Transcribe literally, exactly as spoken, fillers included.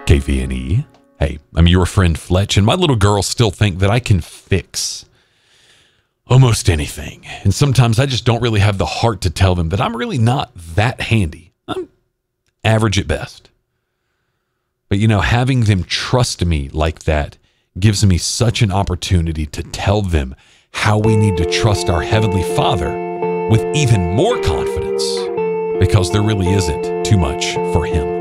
K V N E. Hey, I'm your friend Fletch, and my little girls still think that I can fix almost anything. And sometimes I just don't really have the heart to tell them that I'm really not that handy. I'm average at best. But, you know, having them trust me like that gives me such an opportunity to tell them how we need to trust our Heavenly Father with even more confidence, because there really isn't too much for Him.